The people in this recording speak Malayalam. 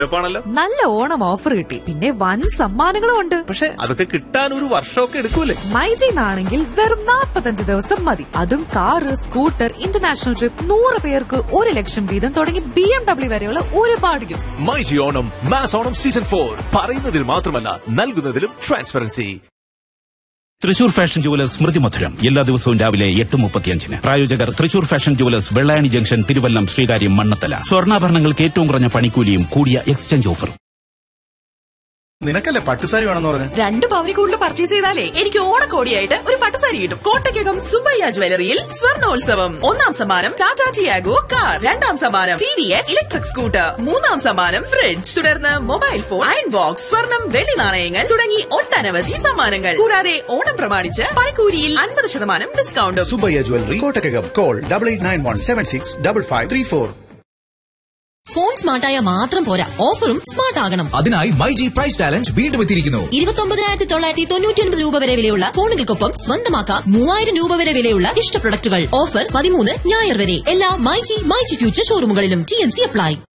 നല്ല ഓണം ഓഫർ കിട്ടി, പിന്നെ വൻ സമ്മാനങ്ങളും ഉണ്ട്. പക്ഷെ അതൊക്കെ കിട്ടാൻ ഒരു വർഷമൊക്കെ എടുക്കൂലേ? മൈജിന്നാണെങ്കിൽ വെറും 45 ദിവസം മതി. അതും കാറ്, സ്കൂട്ടർ, ഇന്റർനാഷണൽ ട്രിപ്പ്, 100 പേർക്ക് 1 ലക്ഷം വീതം തുടങ്ങി BMW വരെയുള്ള ഒരുപാട് gifts. MyG Onam mass Onam season 4 പറയുന്നതിൽ മാത്രമല്ല നൽകുന്നതിലും ട്രാൻസ്പെറൻസി. തൃശൂർ ഫാഷൻ ജുവലേഴ്സ് സ്മൃതി മധുരം എല്ലാ ദിവസവും രാവിലെ 8:35. പ്രായോജകർ Thrissur fashion jewellers, Vellayani junction, Thiruvallam, Sreekaryam, Mannathala. സ്വർണ്ണാഭരണങ്ങൾക്ക് ഏറ്റവും കുറഞ്ഞ പണിക്കൂലിയും കൂടിയ എക്സ്ചേഞ്ച് ഓഫറും. നിനക്കല്ലേ പട്ടുസാരി വേണമെന്ന് പറഞ്ഞു? 2 പവനിൽ കൂടുതൽ പർച്ചേസ് ചെയ്താലേ എനിക്ക് ഓണക്കോടിയായിട്ട് ഒരു പട്ടുസാരി കിട്ടും. കോട്ടയ്ക്കകം സുബയ്യ ജ്വല്ലറിയിൽ സ്വർണ്ണോത്സവം. 1ാം സമ്മാനം ടാറ്റ ടിയാഗോ കാർ, 2ാം സമ്മാനം TVS ഇലക്ട്രിക് സ്കൂട്ടർ, 3ാം സമ്മാനം ഫ്രിഡ്ജ്, തുടർന്ന് മൊബൈൽ ഫോൺ, അയൺ ബോക്സ്, സ്വർണം, വെള്ളി നാണയങ്ങൾ തുടങ്ങി ഒട്ടനവധി സമ്മാനങ്ങൾ. കൂടാതെ ഓണം പ്രമാണിച്ച് പണിക്കൂലിയിൽ 50% ഡിസ്കൗണ്ടും. Subbaiah jewellery, Kottakkakam. Call 8891765534. Phone സ്മാർട്ടായ മാത്രം പോരാ, ഓഫറും സ്മാർട്ട് ആകണം. അതിനായി മൈജി പ്രൈസ് ചാലഞ്ച് വീണ്ടും എത്തിയിരിക്കുന്നു. 29,999 രൂപ വരെ വിലയുള്ള ഫോണുകൾക്കൊപ്പം സ്വന്തമാക്കാം 3,000 രൂപ വരെ വിലയുള്ള ഇഷ്ട പ്രൊഡക്റ്റുകൾ. ഓഫർ 13 ഞായർ വരെ എല്ലാ മൈജി ഫ്യൂച്ചർ ഷോറൂമുകളിലും. TNC apply.